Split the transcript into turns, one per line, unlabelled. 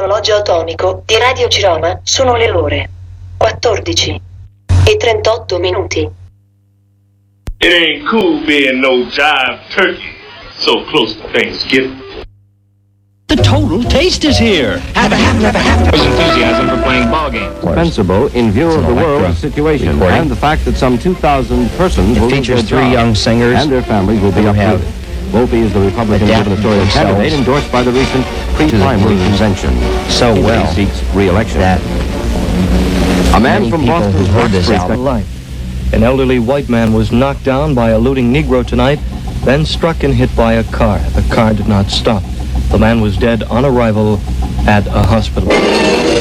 sull'orologio atomico di Radio Ciroma sono le ore 14:38.
It ain't cool being no jive turkey so close to Thanksgiving.
The total taste is here. Have a enthusiasm for playing ball games.
Dispensable in view of the world situation and the fact that some 2,000 persons will lose their
features three
jobs
young singers
and their families will be uprooted. Wolpe is the Republican gubernatorial candidate endorsed by the recent pre-primary convention.
So well
he seeks re-election.
That
a man from Boston
who've heard this album.
An elderly white man was knocked down by a looting Negro tonight, then struck and hit by a car. The car did not stop. The man was dead on arrival at a hospital.